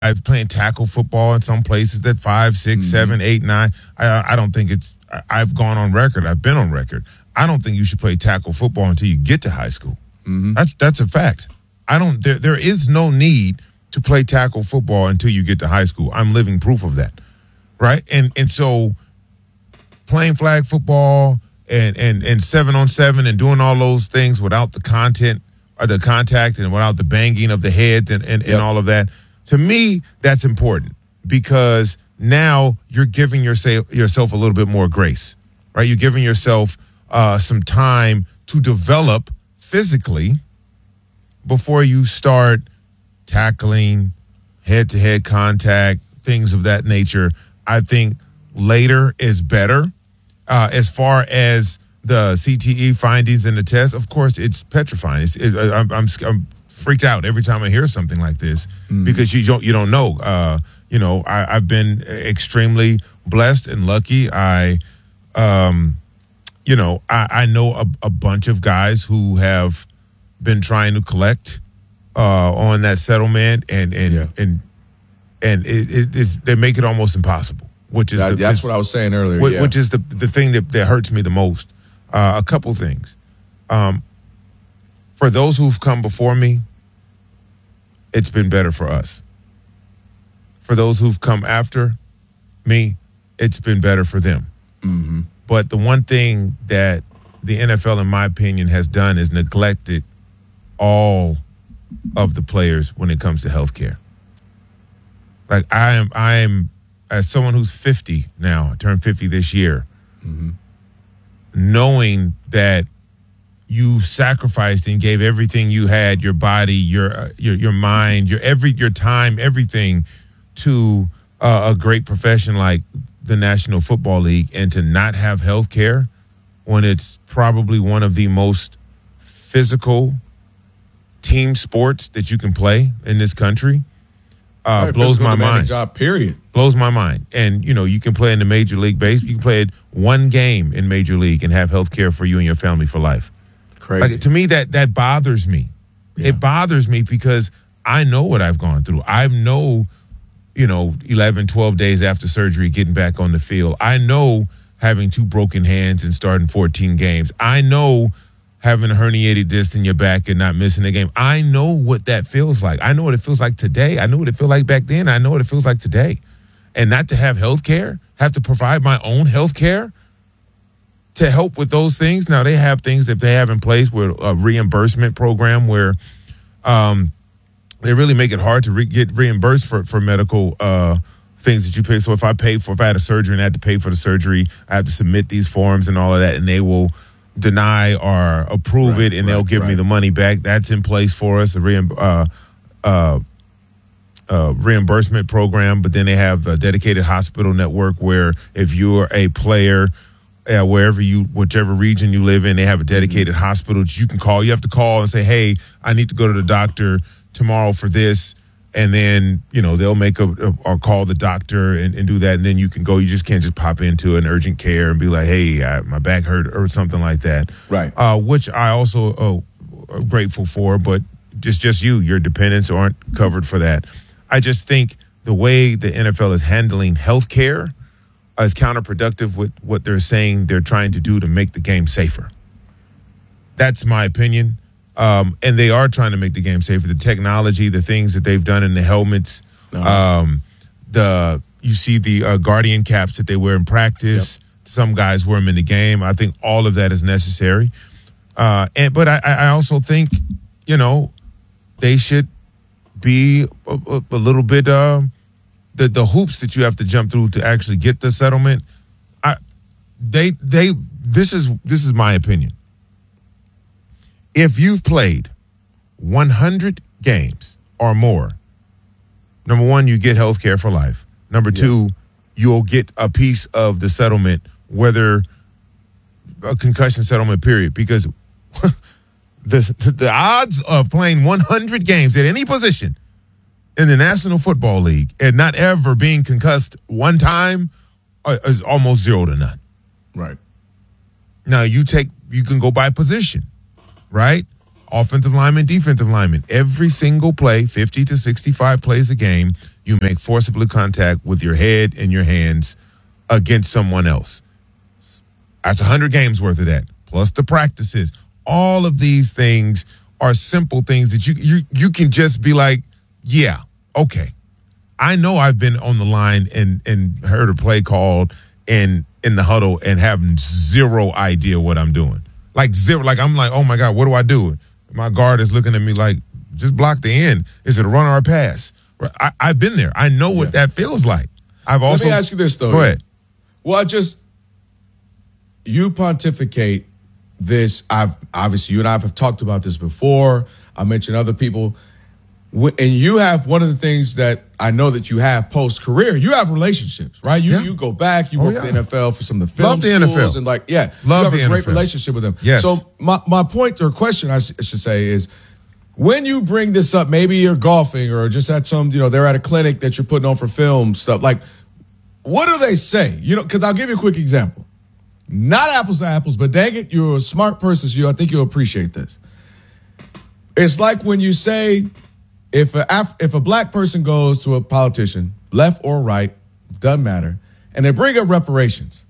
I've played tackle football in some places at 5, 6, 7, 8, 9. I don't think it's. I've gone on record. I've been on record. I don't think you should play tackle football until you get to high school. That's a fact. I don't. There is no need to play tackle football until you get to high school. I'm living proof of that, right? And so playing flag football and 7-on-7 and doing all those things without the contact and without the banging of the heads and all of that. To me, that's important because now you're giving yourself a little bit more grace, right? You're giving yourself some time to develop physically before you start tackling, head-to-head contact, things of that nature. I think later is better. As far as the CTE findings and the test, of course, it's petrifying. I'm freaked out every time I hear something like this because you don't know. I've been extremely blessed and lucky. I know a bunch of guys who have been trying to collect on that settlement, and they make it almost impossible. Which is that's what I was saying earlier. Which is the thing that hurts me the most. A couple things. For those who've come before me, it's been better for us. For those who've come after me, it's been better for them. Mm-hmm. But the one thing that the NFL, in my opinion, has done is neglected all of the players when it comes to healthcare. Like I am as someone who's 50 now, I turned 50 this year, knowing that you sacrificed and gave everything you had, your body, your mind, your time, everything to a great profession like the National Football League, and to not have health care when it's probably one of the most physical team sports that you can play in this country, blows my mind. Job, period. Blows my mind. And, you can play in the Major League Baseball. You can play one game in Major League and have health care for you and your family for life. Crazy. Like, to me, that bothers me. Yeah. It bothers me because I know what I've gone through. I know, 11, 12 days after surgery, getting back on the field. I know having 2 broken hands and starting 14 games. I know having a herniated disc in your back and not missing a game. I know what that feels like. I know what it feels like today. I know what it feels like back then. I know what it feels like today. And not to have health care, have to provide my own health care to help with those things. Now, they have things that they have in place with a reimbursement program where they really make it hard to get reimbursed for medical things that you pay. So if I had a surgery and I had to pay for the surgery, I have to submit these forms and all of that, and they will deny or approve it, and they'll give me the money back. That's in place for us, a reimbursement program. But then they have a dedicated hospital network where if you're a player, whichever region you live in, they have a dedicated hospital that you can call. You have to call and say, hey, I need to go to the doctor tomorrow for this. And then, they'll make or call the doctor and do that. And then you can go. You just can't just pop into an urgent care and be like, hey, my back hurt or something like that. Right. Which I also am grateful for. But just your dependents aren't covered for that. I just think the way the NFL is handling health care is counterproductive with what they're saying they're trying to do to make the game safer. That's my opinion. And they are trying to make the game safer. The technology, the things that they've done in the helmets, you see the Guardian caps that they wear in practice. Yep. Some guys wear them in the game. I think all of that is necessary. But I also think, they should be a little bit the hoops that you have to jump through to actually get the settlement. This is my opinion. If you've played 100 games or more, number one, you get health care for life. Number two, you'll get a piece of the settlement, whether a concussion settlement, period. Because the odds of playing 100 games at any position in the National Football League and not ever being concussed one time is almost 0 to none. Right. Now, you can go by position. Right? Offensive lineman, defensive lineman. Every single play, 50 to 65 plays a game, you make forcible contact with your head and your hands against someone else. That's 100 games worth of that, plus the practices. All of these things are simple things that you can just be like, yeah, okay. I know I've been on the line and heard a play called in the huddle and having zero idea what I'm doing. Like zero. Like I'm like, oh my God, what do I do? My guard is looking at me like, just block the end. Is it a run or a pass? I've been there. I know what that feels like. Let me ask you this though. Go ahead. Well, you pontificate this. Obviously, you and I have talked about this before. I mentioned other people. And you have one of the things that I know that you have post-career, you have relationships, right? You go back, you work the NFL for some of the film schools. NFL. And Love you have a great relationship with them. Yes. So my point or question, I should say, is when you bring this up, maybe you're golfing or just at some, they're at a clinic that you're putting on for film stuff. Like, what do they say? Because I'll give you a quick example. Not apples to apples, but dang it, you're a smart person, so I think you'll appreciate this. It's like when you say, if a black person goes to a politician, left or right, doesn't matter, and they bring up reparations,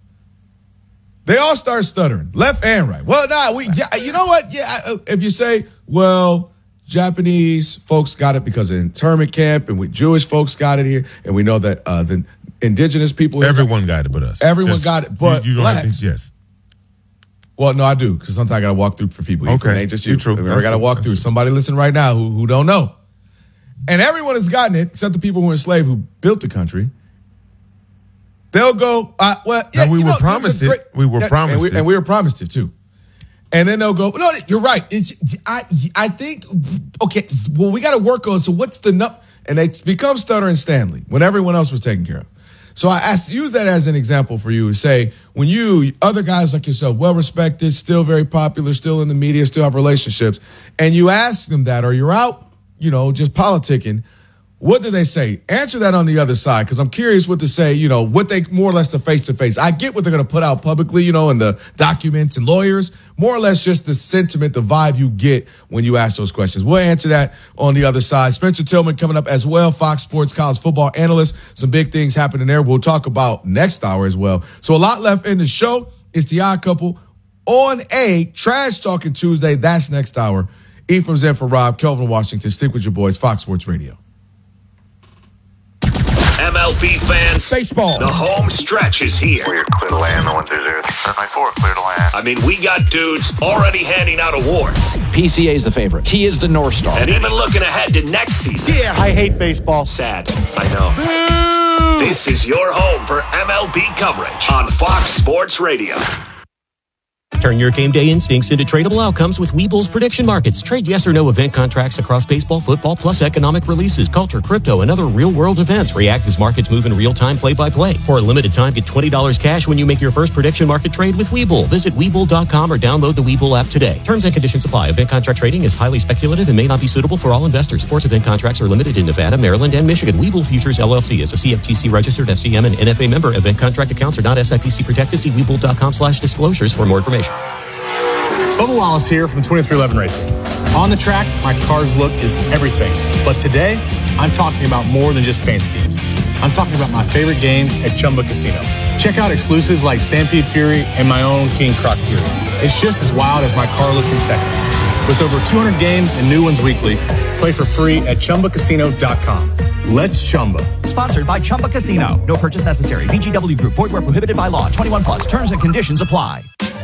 they all start stuttering, left and right. Well, you know what? Yeah, if you say, well, Japanese folks got it because of internment camp, and Jewish folks got it here, and we know that the indigenous people, everyone got it, but us. Everyone got it, but you don't blacks. have to, yes. Well, no, I do, because sometimes I got to walk through for people. Okay. It ain't just you. True. I got to walk through. Somebody listen right now who don't know. And everyone has gotten it, except the people who were enslaved who built the country. They'll go, we were promised it. We were promised it. And we were promised it, too. And then they'll go, no, you're right. I think, okay, well, we got to work on, so what's the, and they become Stutter and Stanley when everyone else was taken care of. So I use that as an example for you to say, when other guys like yourself, well-respected, still very popular, still in the media, still have relationships, and you ask them that, or you're out, just politicking, what do they say? Answer that on the other side, because I'm curious what to say, what they more or less the face-to-face. I get what they're going to put out publicly, in the documents and lawyers, more or less just the sentiment, the vibe you get when you ask those questions. We'll answer that on the other side. Spencer Tillman coming up as well, Fox Sports college football analyst. Some big things happening there. We'll talk about next hour as well. So a lot left in the show. It's The Odd Couple on a Trash Talking Tuesday. That's next hour. Ephraim's in for Rob, Kelvin Washington. Stick with your boys, Fox Sports Radio. MLB fans, baseball. The home stretch is here. We're clear to land, 1-2-0. 9-4, clear to land. I mean, we got dudes already handing out awards. PCA is the favorite. He is the North Star. And even looking ahead to next season. Yeah, I hate baseball. Sad, I know. Boo! This is your home for MLB coverage on Fox Sports Radio. Turn your game day instincts into tradable outcomes with Webull's prediction markets. Trade yes or no event contracts across baseball, football, plus economic releases, culture, crypto, and other real-world events. React as markets move in real time, play-by-play. For a limited time, get $20 cash when you make your first prediction market trade with Webull. Visit Webull.com or download the Webull app today. Terms and conditions apply. Event contract trading is highly speculative and may not be suitable for all investors. Sports event contracts are limited in Nevada, Maryland, and Michigan. Webull Futures, LLC is a CFTC-registered FCM and NFA member. Event contract accounts are not SIPC protected. See Webull.com/disclosures for more information. Bubba Wallace here from 2311 Racing. On the track, my car's look is everything. But today, I'm talking about more than just paint schemes. I'm talking about my favorite games at Chumba Casino. Check out exclusives like Stampede Fury and my own King Croc Fury. It's just as wild as my car look in Texas. With over 200 games and new ones weekly, play for free at ChumbaCasino.com. Let's Chumba. Sponsored by Chumba Casino. No purchase necessary. VGW Group. Void where prohibited by law. 21 plus. Terms and conditions apply.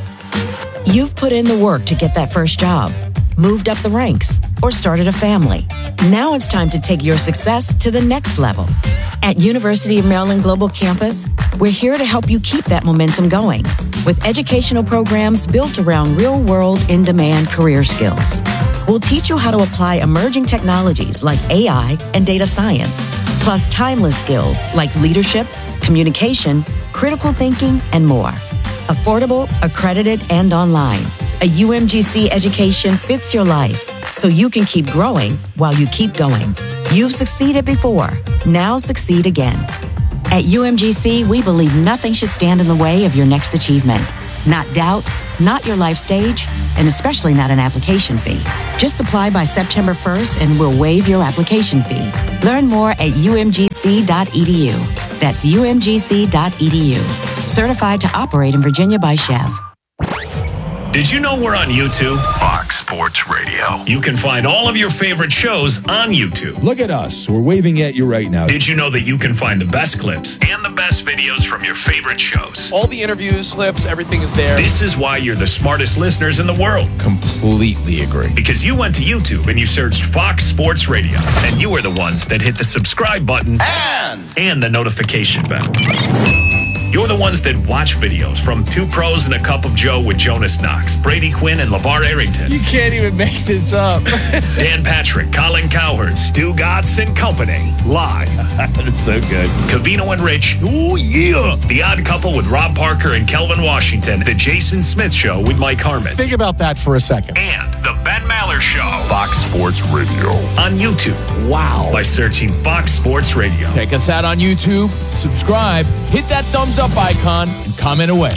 You've put in the work to get that first job, moved up the ranks, or started a family. Now it's time to take your success to the next level. At University of Maryland Global Campus, we're here to help you keep that momentum going with educational programs built around real-world, in-demand career skills. We'll teach you how to apply emerging technologies like AI and data science, plus timeless skills like leadership, communication, critical thinking, and more. Affordable, accredited, and online. A UMGC education fits your life, so you can keep growing while you keep going. You've succeeded before. Now succeed again. At UMGC, we believe nothing should stand in the way of your next achievement. Not doubt, not your life stage, and especially not an application fee. Just apply by September 1st and we'll waive your application fee. Learn more at umgc.edu. That's umgc.edu. Certified to operate in Virginia by Chev. Did you know we're on YouTube? Fox Sports Radio. You can find all of your favorite shows on YouTube. Look at us. We're waving at you right now. Did you know that you can find the best clips and the best videos from your favorite shows? All the interviews, clips, everything is there. This is why you're the smartest listeners in the world. Completely agree. Because you went to YouTube and you searched Fox Sports Radio. And you were the ones that hit the subscribe button and the notification bell. You're the ones that watch videos from Two Pros and a Cup of Joe with Jonas Knox, Brady Quinn, and LeVar Arrington. You can't even make this up. Dan Patrick, Colin Cowherd, Stu Gatz and Company. Live. That's so good. Covino and Rich. Oh, yeah. The Odd Couple with Rob Parker and Kelvin Washington. The Jason Smith Show with Mike Harmon. Think about that for a second. And the Ben Maller Show. Fox Sports Radio. On YouTube. Wow. By searching Fox Sports Radio. Check us out on YouTube. Subscribe. Hit that thumbs up icon and comment away.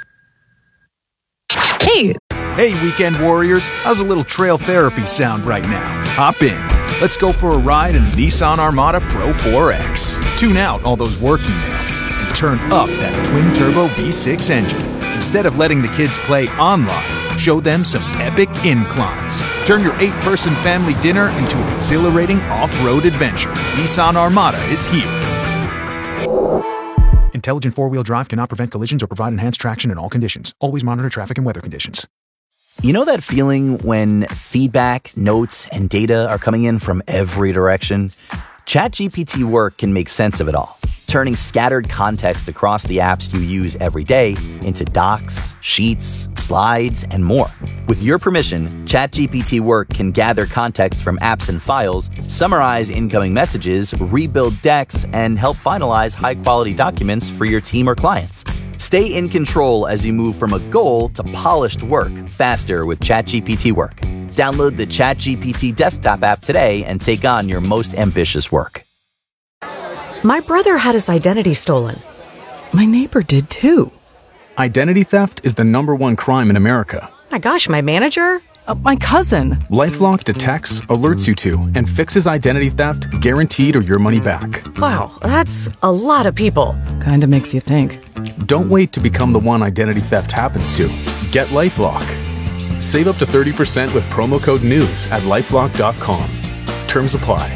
Hey, Weekend Warriors. How's a little trail therapy sound right now? Hop in. Let's go for a ride in the Nissan Armada Pro 4X. Tune out all those work emails and turn up that twin-turbo V6 engine. Instead of letting the kids play online, show them some epic inclines. Turn your 8-person family dinner into an exhilarating off-road adventure. Nissan Armada is here. Intelligent four-wheel drive cannot prevent collisions or provide enhanced traction in all conditions. Always monitor traffic and weather conditions. You know that feeling when feedback, notes, and data are coming in from every direction? ChatGPT Work can make sense of it all, turning scattered context across the apps you use every day into docs, sheets, slides, and more. With your permission, ChatGPT Work can gather context from apps and files, summarize incoming messages, rebuild decks, and help finalize high-quality documents for your team or clients. Stay in control as you move from a goal to polished work faster with ChatGPT Work. Download the ChatGPT desktop app today and take on your most ambitious work. My brother had his identity stolen. My neighbor did too. Identity theft is the #1 crime in America. My gosh, my manager? My cousin. LifeLock detects, alerts you to, and fixes identity theft guaranteed or your money back. Wow, that's a lot of people. Kinda makes you think. Don't wait to become the one identity theft happens to. Get LifeLock. Save up to 30% with promo code NEWS at LifeLock.com. Terms apply.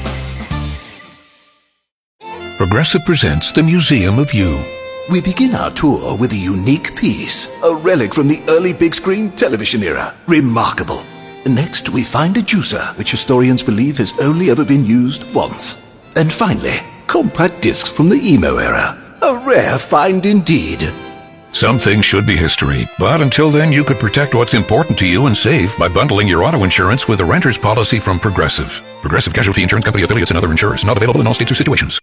Progressive presents the Museum of You. We begin our tour with a unique piece, a relic from the early big screen television era. Remarkable. Next, we find a juicer, which historians believe has only ever been used once. And finally, compact discs from the emo era. A rare find indeed. Some things should be history, but until then you could protect what's important to you and save by bundling your auto insurance with a renter's policy from Progressive. Progressive Casualty Insurance Company affiliates and other insurers. Not available in all states or situations.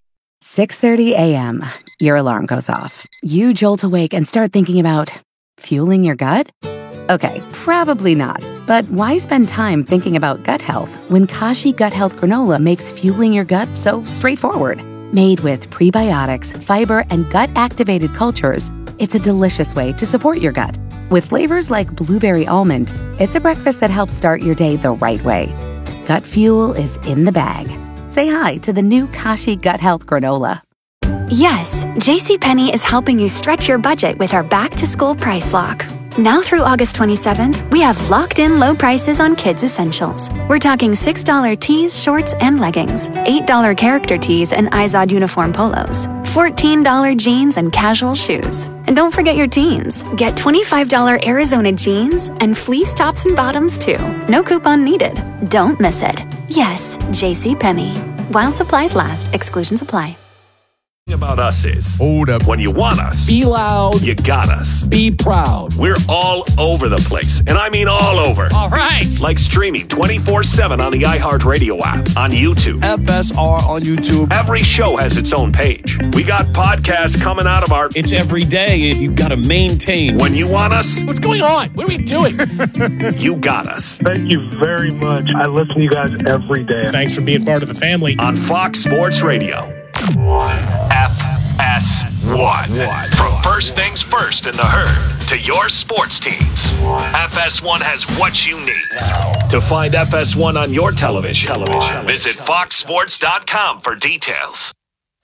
6:30 a.m. Your alarm goes off. You jolt awake and start thinking about fueling your gut? Okay, probably not. But why spend time thinking about gut health when Kashi Gut Health Granola makes fueling your gut so straightforward? Made with prebiotics, fiber, and gut-activated cultures, it's a delicious way to support your gut. With flavors like blueberry almond, it's a breakfast that helps start your day the right way. Gut fuel is in the bag. Say hi to the new Kashi Gut Health Granola. Yes, JCPenney is helping you stretch your budget with our back-to-school price lock. Now through August 27th, we have locked-in low prices on kids' essentials. We're talking $6 tees, shorts, and leggings, $8 character tees and Izod uniform polos, $14 jeans and casual shoes. And don't forget your teens. Get $25 Arizona jeans and fleece tops and bottoms too. No coupon needed. Don't miss it. Yes, JCPenney. While supplies last, exclusions apply. About us is hold up. When you want us, be loud. You got us. Be proud. We're all over the place, and I mean all over. All right. Like streaming 24/7 on the iHeartRadio app, on YouTube, FSR on YouTube. Every show has its own page. We got podcasts coming out of our. It's every day. You've got to maintain. When you want us, what's going on? What are we doing? You got us. Thank you very much. I listen to you guys every day. Thanks for being part of the family on Fox Sports Radio. FS1. From first things first in the herd to your sports teams, FS1 has what you need. To find FS1 on your television, visit foxsports.com for details.